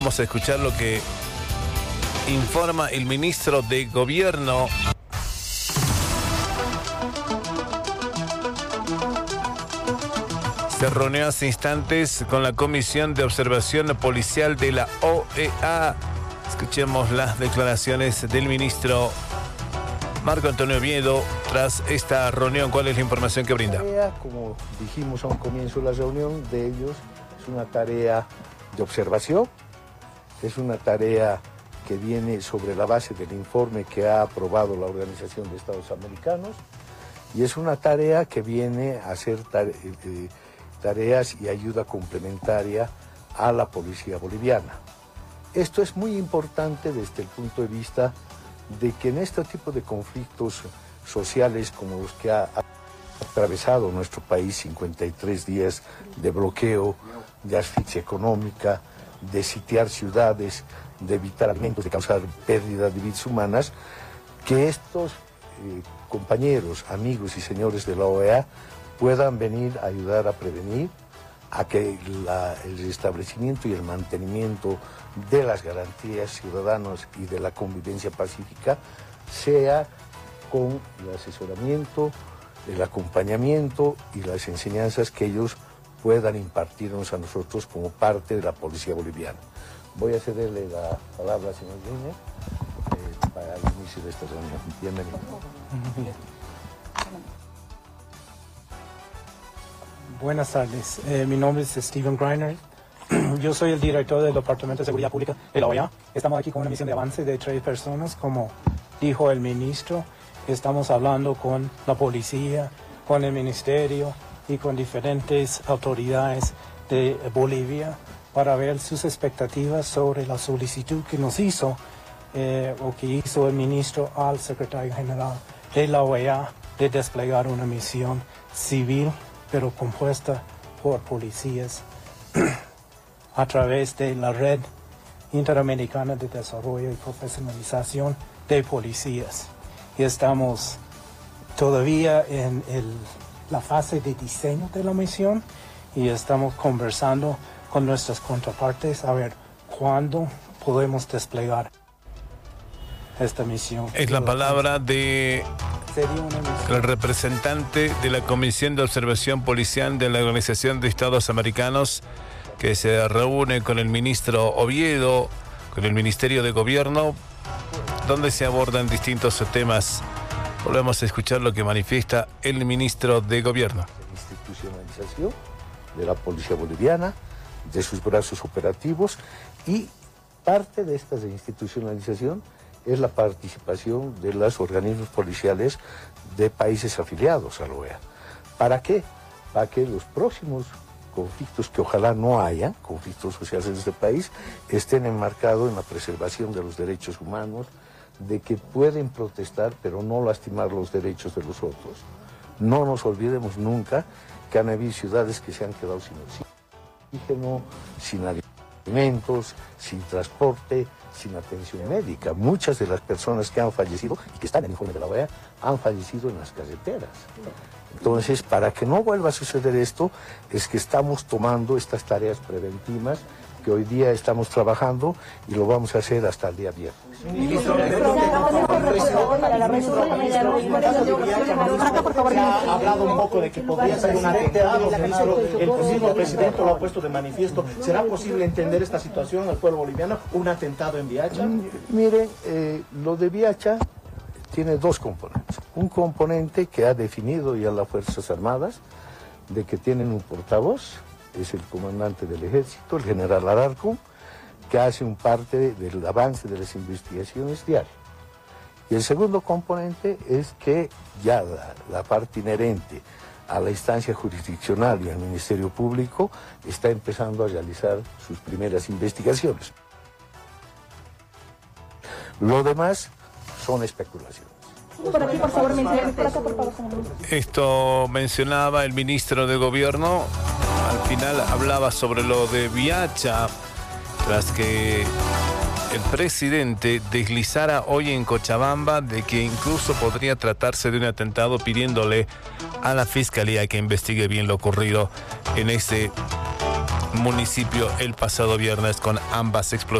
Vamos a escuchar lo que informa el ministro de Gobierno. Se reunió hace instantes con la Comisión de Observación Policial de la OEA. Escuchemos las declaraciones del ministro Marco Antonio Oviedo tras esta reunión. ¿Cuál es la información que brinda? Como dijimos a un comienzo de la reunión de ellos, es una tarea de observación, es una tarea que viene sobre la base del informe que ha aprobado la Organización de Estados Americanos y es una tarea que viene a hacer tareas y ayuda complementaria a la policía boliviana. Esto es muy importante desde el punto de vista de que en este tipo de conflictos sociales como los que ha atravesado nuestro país, 53 días de bloqueo, de asfixia económica, de sitiar ciudades, de evitar alimentos, de causar pérdida de vidas humanas, que estos compañeros, amigos y señores de la OEA puedan venir a ayudar a prevenir, a que el restablecimiento y el mantenimiento de las garantías ciudadanas y de la convivencia pacífica sea con el asesoramiento, el acompañamiento y las enseñanzas que ellos puedan impartirnos a nosotros como parte de la policía boliviana. Voy a cederle la palabra al señor Giner para el inicio de esta reunión. Bienvenido. Buenas tardes, mi nombre es Steven Greiner. Yo soy el director del Departamento de Seguridad Pública de la OEA. Estamos aquí con una misión de avance de 3 personas, como dijo el ministro. Estamos hablando con la policía, con el ministerio y con diferentes autoridades de Bolivia para ver sus expectativas sobre la solicitud que nos hizo o que hizo el ministro al secretario general de la OEA de desplegar una misión civil pero compuesta por policías a través de la Red Interamericana de Desarrollo y Profesionalización de Policías. Y estamos todavía en la fase de diseño de la misión y estamos conversando con nuestras contrapartes a ver cuándo podemos desplegar esta misión. Es la palabra de el representante de la Comisión de Observación Policial de la Organización de Estados Americanos, que se reúne con el ministro Oviedo, con el Ministerio de Gobierno, donde se abordan distintos temas. Volvemos a escuchar lo que manifiesta el ministro de Gobierno. Institucionalización de la policía boliviana, de sus brazos operativos, y parte de esta institucionalización es la participación de los organismos policiales de países afiliados a la OEA. ¿Para qué? Para que los próximos conflictos, que ojalá no haya, conflictos sociales en este país, estén enmarcados en la preservación de los derechos humanos, de que pueden protestar pero no lastimar los derechos de los otros. No nos olvidemos nunca que han habido ciudades que se han quedado sin oxígeno, sin alimentos, sin transporte, sin atención médica. Muchas de las personas que han fallecido y que están en el informe de la OEA han fallecido en las carreteras. Entonces, para que no vuelva a suceder esto, es que estamos tomando estas tareas preventivas que hoy día estamos trabajando y lo vamos a hacer hasta el día viernes. Ha hablado un poco de que podría ser un atentado, el mismo presidente lo ha puesto de manifiesto. ¿Será posible entender esta situación al pueblo boliviano, un atentado en Viacha? Miren, lo de Viacha tiene 2 componentes. Un componente que ha definido ya las Fuerzas Armadas, de que tienen un portavoz, es el comandante del ejército, el general Alarcón, que hace un parte del avance de las investigaciones diarias. Y el segundo componente es que ya la parte inherente a la instancia jurisdiccional y al Ministerio Público está empezando a realizar sus primeras investigaciones. Lo demás son especulaciones. Por aquí, por favor, por acá, por favor. Esto mencionaba el ministro de Gobierno. Al final hablaba sobre lo de Viacha, tras que el presidente deslizara hoy en Cochabamba de que incluso podría tratarse de un atentado, pidiéndole a la Fiscalía que investigue bien lo ocurrido en ese municipio el pasado viernes con ambas explosiones.